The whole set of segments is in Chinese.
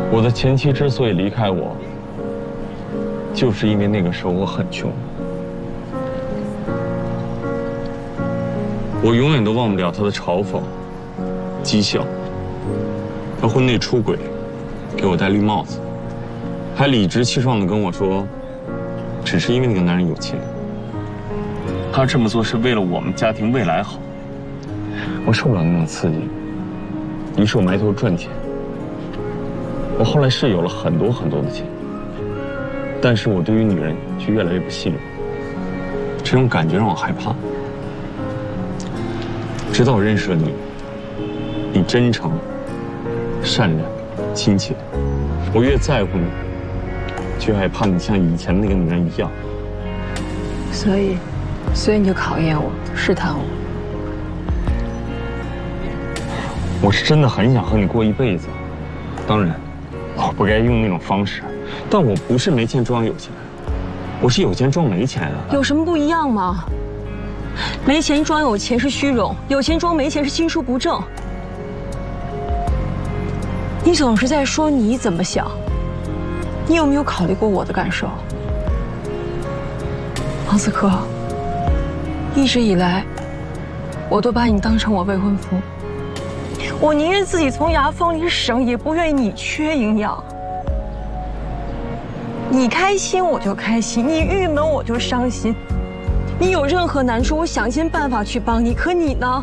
我的前妻之所以离开我，就是因为那个时候我很穷。我永远都忘不了她的嘲讽、讥笑。她婚内出轨，给我戴绿帽子，还理直气壮地跟我说，只是因为那个男人有钱。他这么做是为了我们家庭未来好。我受不了那种刺激，于是我埋头赚钱。我后来是有了很多的钱，但是我对于女人却越来越不信任。这种感觉让我害怕。直到我认识了你，你真诚、善良、亲切，我越在乎你，就越害怕你像以前那个女人一样。 所以你就考验我，试探我。 我是真的很想和你过一辈子，当然，我不该用那种方式，但我不是没钱装有钱，我是有钱装没钱啊。 有什么不一样吗？没钱装有钱是虚荣，有钱装没钱是心术不正。你总是在说你怎么想，你有没有考虑过我的感受？王子科，一直以来，我都把你当成我未婚夫。我宁愿自己从牙缝里省，也不愿意你缺营养。你开心我就开心，你郁闷我就伤心。你有任何难处，我想尽办法去帮你。可你呢？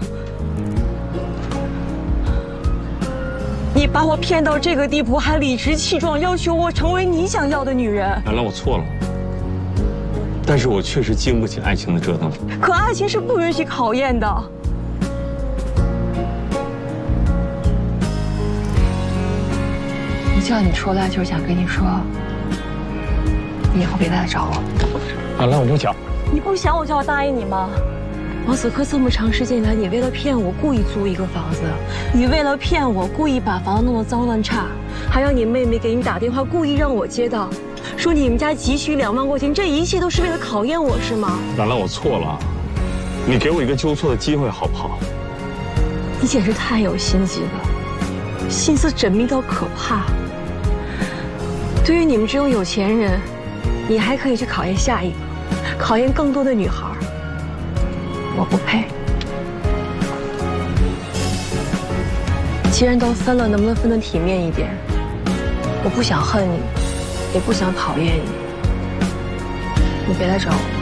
你把我骗到这个地步，还理直气壮要求我成为你想要的女人。 兰兰，我错了，但是我确实经不起爱情的折腾。 可爱情是不允许考验的。我叫你出来，就是想跟你说，你以后别再来找我。 兰兰，我不想。 你不想我就要答应你吗？王子科，这么长时间以来，你为了骗我故意租一个房子，你为了骗我故意把房子弄得脏乱差，还让你妹妹给你打电话，故意让我接到，说你们家急需2万块钱，这一切都是为了考验我是吗？ 兰兰，我错了，你给我一个纠错的机会好不好？ 你简直太有心机了，心思缜密到可怕。对于你们这种有钱人，你还可以去考验下一个。考验更多的女孩，我不配。既然都分了，能不能分得体面一点？我不想恨你，也不想讨厌你，你别来找我。